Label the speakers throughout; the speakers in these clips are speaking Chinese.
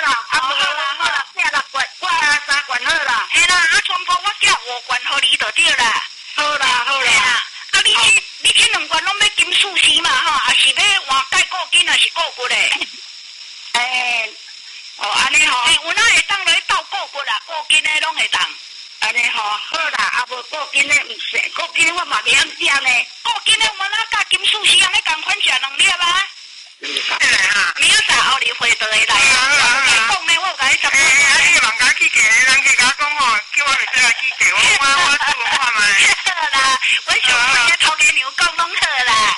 Speaker 1: 啦，啊无好啦，寄6罐，我3罐好啦。
Speaker 2: 嘿啦，啊全部我寄5罐给你就对啦。
Speaker 1: 好啦好啦。
Speaker 2: 啊你这2罐拢要金属丝嘛吼，还是要换钙固筋还是固骨嘞？
Speaker 1: 安尼吼。
Speaker 2: 有哪会当来倒固骨啦？固筋的拢会当。
Speaker 1: 安尼吼，好啦，啊无固筋的毋是，固筋我嘛袂晓食呢。
Speaker 2: 固筋的我哪甲金属丝安尼共款食2粒啊？明仔载后日会就会来啊！讲呢，我有甲你讲。
Speaker 3: 你人家去见，人去甲讲吼，叫我袂使来去见，我做文化嘛。
Speaker 2: 好啦，我想听头家娘讲拢好啦。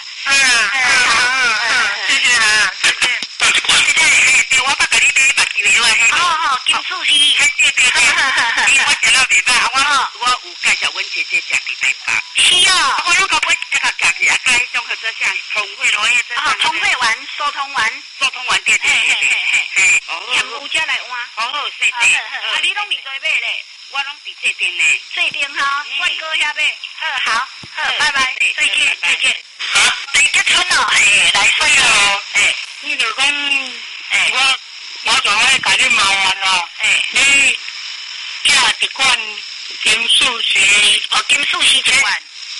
Speaker 3: 谢谢啦，谢谢。对，我捌甲你买目睭的迄。
Speaker 2: 哦，金属丝。
Speaker 3: 对，我食了袂歹，我有介绍阮姐姐食伫台北。
Speaker 2: 是哦。
Speaker 3: 我拢甲买一个夹去，啊，甲迄种叫做啥？通惠咯，迄种。
Speaker 2: 通惠丸，疏通丸。
Speaker 3: 疏通丸对。
Speaker 2: 盐有才来换。
Speaker 3: 好，谢谢。
Speaker 2: 啊，你拢伫在买咧？
Speaker 3: 我拢伫这边呢。
Speaker 2: 这边哈，帅哥遐买。好，拜拜，再见。
Speaker 3: 好，
Speaker 2: 第结春哦，来帅哦，
Speaker 3: 你就讲，我就爱甲你麻烦咯，你寄一罐金属丝，
Speaker 2: 金属丝一罐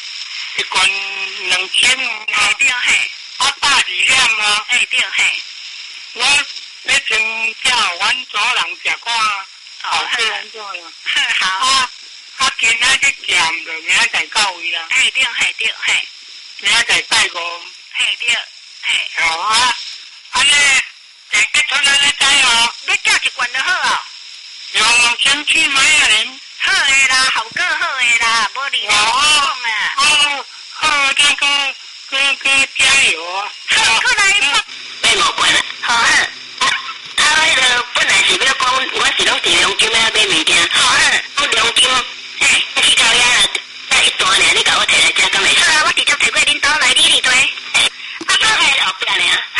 Speaker 3: 2000，
Speaker 2: 对嘿
Speaker 3: ，120粒哦，
Speaker 2: 对嘿，
Speaker 3: 我要请叫阮族人食看，好吃安怎样？
Speaker 2: 好。
Speaker 3: 今仔去咸着，明仔载到位啦。
Speaker 2: 对，
Speaker 3: 明仔载拜五。
Speaker 2: 对。
Speaker 3: 好啊，安尼，结春安尼知哦。
Speaker 2: 你寄一罐就好哦。
Speaker 3: 用先去买啊恁。
Speaker 2: 好诶啦，效果好诶啦，无你讲啊。
Speaker 3: 好，再去加油啊。
Speaker 2: 好，过来。
Speaker 1: 买5罐啊。好啊。迄个本来是要讲，我是拢伫龙金要买物件。好啊。我龙金，去到遐才一段尔，你甲我摕来食，敢会？好啊，我直接摕过恁兜来，你哩对。后壁尔。